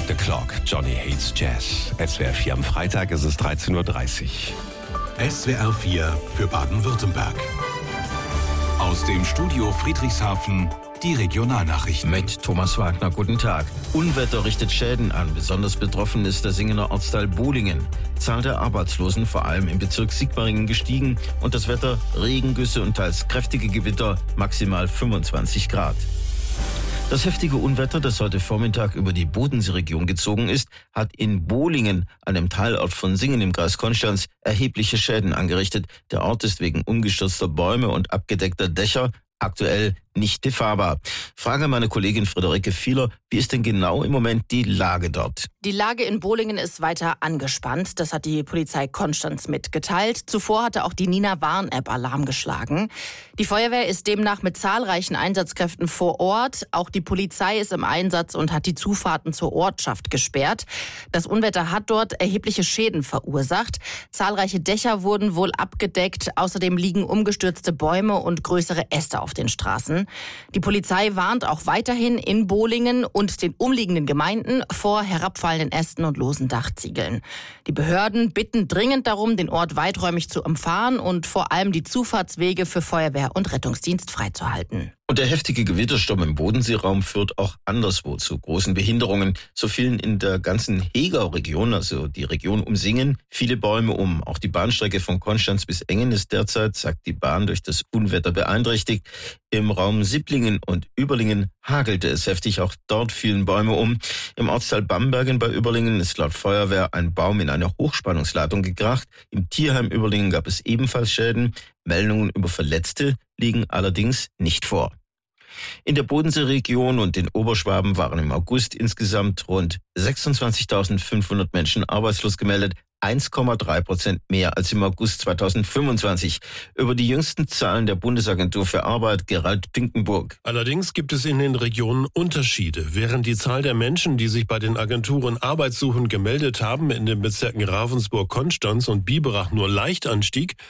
The Clock, Johnny Hates Jazz. SWR 4 am Freitag ist es 13.30 Uhr. SWR 4 für Baden-Württemberg. Aus dem Studio Friedrichshafen die Regionalnachrichten. Mit Thomas Wagner, guten Tag. Unwetter richtet Schäden an. Besonders betroffen ist der Singener Ortsteil Bolingen. Zahl der Arbeitslosen vor allem im Bezirk Sigmaringen gestiegen und das Wetter Regengüsse und teils kräftige Gewitter, maximal 25 Grad. Das heftige Unwetter, das heute Vormittag über die Bodenseeregion gezogen ist, hat in Bolingen, einem Teilort von Singen im Kreis Konstanz, erhebliche Schäden angerichtet. Der Ort ist wegen umgestürzter Bäume und abgedeckter Dächer aktuell nicht befahrbar. Frage meine Kollegin Friederike Fieler, wie ist denn genau im Moment die Lage dort? Die Lage in Bolingen ist weiter angespannt. Das hat die Polizei Konstanz mitgeteilt. Zuvor hatte auch die Nina-Warn-App Alarm geschlagen. Die Feuerwehr ist demnach mit zahlreichen Einsatzkräften vor Ort. Auch die Polizei ist im Einsatz und hat die Zufahrten zur Ortschaft gesperrt. Das Unwetter hat dort erhebliche Schäden verursacht. Zahlreiche Dächer wurden wohl abgedeckt. Außerdem liegen umgestürzte Bäume und größere Äste auf den Straßen. Die Polizei warnt auch weiterhin in Bolingen und den umliegenden Gemeinden vor herabfallenden Ästen und losen Dachziegeln. Die Behörden bitten dringend darum, den Ort weiträumig zu umfahren und vor allem die Zufahrtswege für Feuerwehr und Rettungsdienst freizuhalten. Und der heftige Gewittersturm im Bodenseeraum führt auch anderswo zu großen Behinderungen. So fielen in der ganzen Hegau-Region, also die Region um Singen, viele Bäume um. Auch die Bahnstrecke von Konstanz bis Engen ist derzeit, sagt die Bahn, durch das Unwetter beeinträchtigt. Im Raum Sipplingen und Überlingen hagelte es heftig, auch dort fielen Bäume um. Im Ortsteil Bambergen bei Überlingen ist laut Feuerwehr ein Baum in eine Hochspannungsleitung gekracht. Im Tierheim Überlingen gab es ebenfalls Schäden. Meldungen über Verletzte liegen allerdings nicht vor. In der Bodenseeregion und in Oberschwaben waren im August insgesamt rund 26.500 Menschen arbeitslos gemeldet, 1,3% mehr als im August 2025. Über die jüngsten Zahlen der Bundesagentur für Arbeit, Gerald Pinkenburg. Allerdings gibt es in den Regionen Unterschiede. Während die Zahl der Menschen, die sich bei den Agenturen arbeitssuchend gemeldet haben, in den Bezirken Ravensburg, Konstanz und Biberach nur leicht anstieg,